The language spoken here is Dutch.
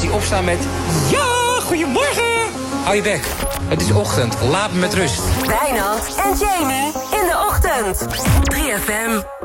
mensen die opstaan met... Ja, goedemorgen! Hou je bek. Het is ochtend. Laat me met rust. Wijnand en Jamie in de ochtend. 3FM.